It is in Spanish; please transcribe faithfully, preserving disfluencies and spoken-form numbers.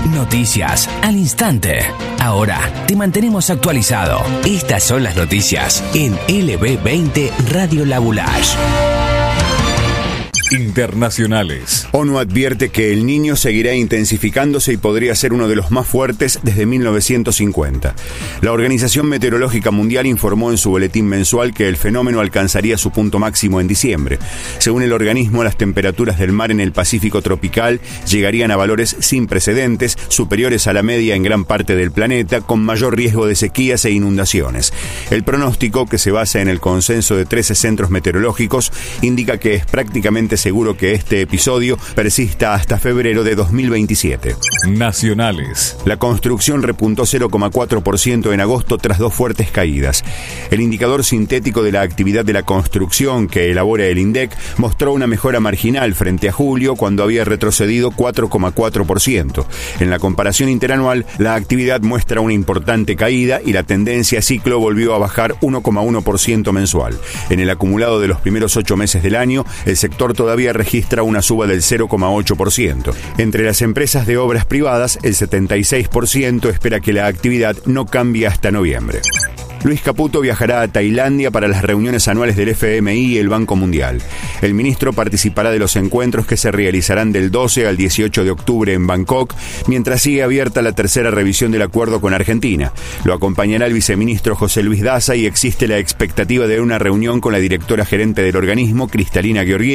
Noticias al instante. Ahora te mantenemos actualizado. Estas son las noticias en L B veinte Radio La Boulage. Internacionales. ONU advierte que el Niño seguirá intensificándose y podría ser uno de los más fuertes desde mil novecientos cincuenta. La Organización Meteorológica Mundial informó en su boletín mensual que el fenómeno alcanzaría su punto máximo en diciembre. Según el organismo, las temperaturas del mar en el Pacífico tropical llegarían a valores sin precedentes, superiores a la media en gran parte del planeta, con mayor riesgo de sequías e inundaciones. El pronóstico, que se basa en el consenso de trece centros meteorológicos, indica que es prácticamente seguro que este episodio persista hasta febrero de dos mil veintisiete. Nacionales. La construcción repuntó cero coma cuatro por ciento en agosto tras dos fuertes caídas. El indicador sintético de la actividad de la construcción que elabora el INDEC mostró una mejora marginal frente a julio, cuando había retrocedido cuatro coma cuatro por ciento. En la comparación interanual, la actividad muestra una importante caída y la tendencia ciclo volvió a bajar uno coma uno por ciento mensual. En el acumulado de los primeros ocho meses del año, el sector todavía Todavía registra una suba del cero coma ocho por ciento. Entre las empresas de obras privadas, el setenta y seis por ciento espera que la actividad no cambie hasta noviembre. Luis Caputo viajará a Tailandia para las reuniones anuales del F M I y el Banco Mundial. El ministro participará de los encuentros que se realizarán del doce al dieciocho de octubre en Bangkok, mientras sigue abierta la tercera revisión del acuerdo con Argentina. Lo acompañará el viceministro José Luis Daza y existe la expectativa de una reunión con la directora gerente del organismo, Cristalina Georgieva,